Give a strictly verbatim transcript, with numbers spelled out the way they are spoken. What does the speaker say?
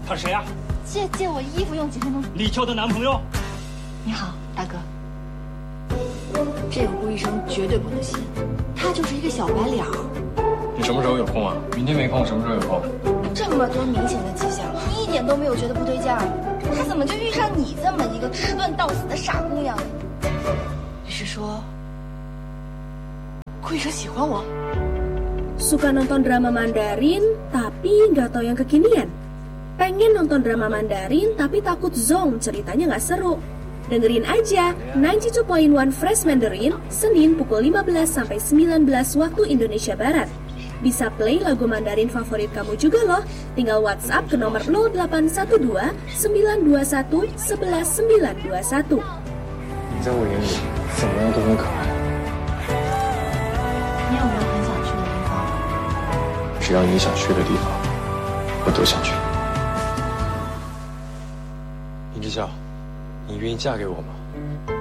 他是谁啊？ 借借我衣服用几分钟。 立秋的男朋友。 你好，大哥。这个顾医生绝对不能信，他就是一个小白脸儿。 你什么时候有空啊？明天没空，什么时候有空？ 这么多明显的迹象，你一点都没有觉得不对劲儿？他怎么就遇上你这么一个迟钝到死的傻姑娘呢？你是说，顾医生喜欢我？Suka nonton drama Mandarin, tapi nggak tahu yang kekinian. Pengen nonton drama Mandarin, tapi takut zonk, ceritanya nggak seru. Dengerin aja sembilan puluh dua koma satu Fresh Mandarin, Senin pukul lima belas sampai sembilan belas waktu Indonesia Barat. Bisa play lagu Mandarin favorit kamu juga loh. Tinggal WhatsApp ke nomor nol delapan satu dua sembilan dua satu satu satu sembilan dua satu. 你在我眼里怎么样都很可爱。 你有没有很想去的地方？ 只要你想去的地方，我都想去。林之校，你愿意嫁给我吗？